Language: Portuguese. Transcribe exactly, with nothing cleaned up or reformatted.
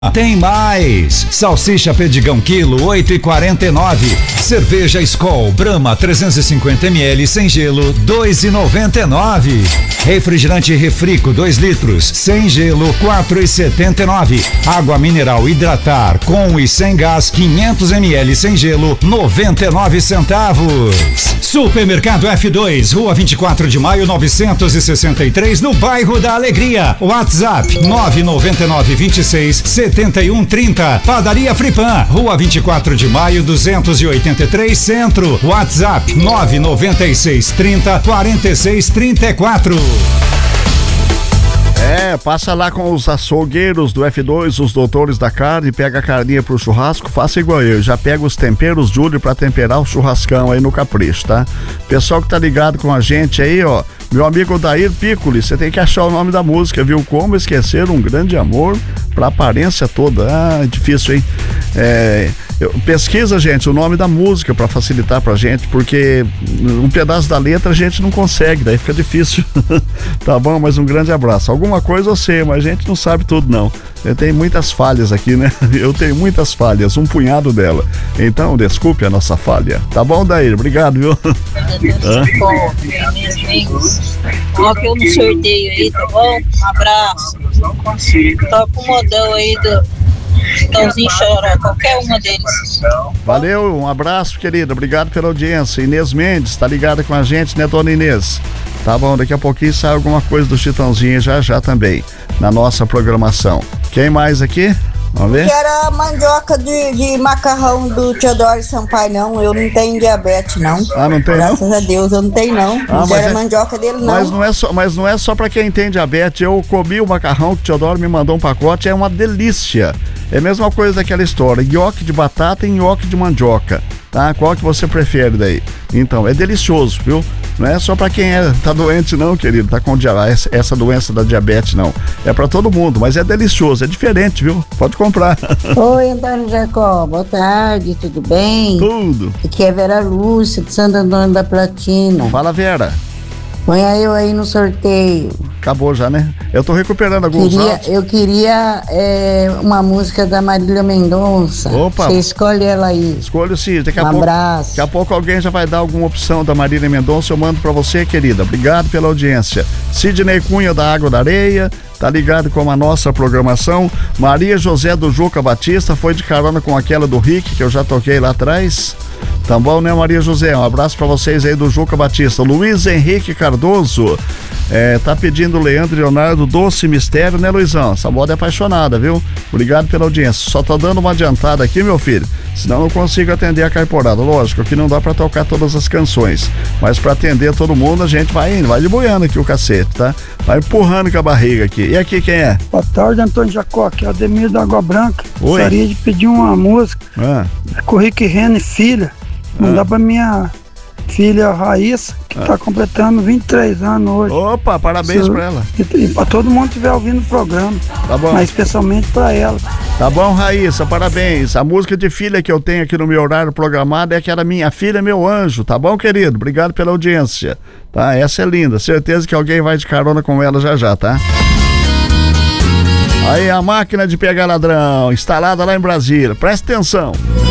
Tem mais! Salsicha Perdigão quilo oito e quarenta e nove. Cerveja Skol Brahma trezentos e cinquenta mililitros sem gelo dois e noventa e nove. Refrigerante Refrico dois litros sem gelo quatro e setenta e nove. Água mineral Hidratar com e sem gás quinhentos mililitros sem gelo noventa e nove centavos. Supermercado F dois, Rua vinte e quatro de maio novecentos e sessenta e três, no bairro da Alegria. WhatsApp nove nove nove vinte e seis setenta e um trinta. Padaria Fripan, Rua vinte e quatro de maio duzentos e oitenta e três, Centro. WhatsApp nove nove seis trinta quarenta e seis trinta e quatro. É, passa lá com os açougueiros do F dois, os doutores da carne, pega a carninha pro churrasco, faça igual eu, já pega os temperos Júlio pra temperar o churrascão aí no capricho, tá? Pessoal que tá ligado com a gente aí, ó, meu amigo Dair Piccoli, você tem que achar o nome da música, viu? Como esquecer um grande amor pra aparência toda. Ah, difícil, hein? É, eu, pesquisa, gente, o nome da música pra facilitar pra gente, porque um pedaço da letra a gente não consegue, daí fica difícil. Tá bom? Mas um grande abraço. Alguma coisa eu sei, mas a gente não sabe tudo, não. Eu tenho muitas falhas aqui, né? Eu tenho muitas falhas, um punhado dela. Então, desculpe a nossa falha. Tá bom, Dair? Obrigado, viu? Bom, meus amigos, coloque eu no sorteio aí, tá bom? Um abraço. Toca o modão aí do Chitãozinho Choró, qualquer uma deles. Valeu, um abraço, querida. Obrigado pela audiência. Inês Mendes, tá ligada com a gente, né, dona Inês? Tá bom, daqui a pouquinho sai alguma coisa do Chitãozinho já já também, na nossa programação. Quem mais aqui? Vamos ver? Que era a mandioca de, de macarrão do Teodoro Sampaio, não. Eu não tenho diabetes, não. Ah, não tem, Graças não? a Deus, eu não tenho, não. Ah, não era é... mandioca dele, não. Mas não, é só, mas não é só pra quem tem diabetes. Eu comi o macarrão que o Teodoro me mandou um pacote, é uma delícia. É a mesma coisa daquela história, nhoque de batata e nhoque de mandioca, tá? Qual que você prefere daí? Então, é delicioso, viu? Não é só pra quem é, tá doente não, querido, tá com essa, essa doença da diabetes não. É pra todo mundo, mas é delicioso, é diferente, viu? Pode comprar. Oi, Antônio Jacó, boa tarde, tudo bem? Tudo. Aqui é Vera Lúcia, de Santo Antônio da Platina. Fala, Vera. Põe eu aí no sorteio. Acabou já, né? Eu tô recuperando alguns queria, áudios. Eu queria é, uma música da Marília Mendonça. Opa. Você escolhe ela aí. Escolho sim. Daqui a um pouco, abraço. Daqui a pouco alguém já vai dar alguma opção da Marília Mendonça. Eu mando pra você, querida. Obrigado pela audiência. Sidney Cunha da Água da Areia. Tá ligado com a nossa programação. Maria José do Juca Batista foi de carona com aquela do Rick, que eu já toquei lá atrás. Tá bom, né, Maria José? Um abraço pra vocês aí do Juca Batista. Luiz Henrique Cardoso é, tá pedindo Leandro e Leonardo Doce Mistério, né, Luizão? Essa moda é apaixonada, viu? Obrigado pela audiência. Só tô dando uma adiantada aqui, meu filho, senão eu não consigo atender a caiporada. Lógico que não dá pra tocar todas as canções, mas pra atender todo mundo a gente vai indo, vai de boiando aqui o cacete, tá? Vai empurrando com a barriga aqui. E aqui quem é? Boa tarde, Antônio Jacó, aqui é o Ademir da Água Branca. Oi. Gostaria de pedir uma música Ah. com Rick Renner, filha. Não Ah. dá pra minha filha Raíssa, que Ah. tá completando vinte e três anos hoje. Opa, parabéns Isso. pra ela. E, e pra todo mundo que estiver ouvindo o programa, Tá bom. mas especialmente pra ela. Tá bom, Raíssa, parabéns. A música de filha que eu tenho aqui no meu horário programado é aquela Minha Filha é Meu Anjo, tá bom, querido? Obrigado pela audiência, tá? Essa é linda, certeza que alguém vai de carona com ela já já, tá? Aí a máquina de pegar ladrão, instalada lá em Brasília, presta atenção.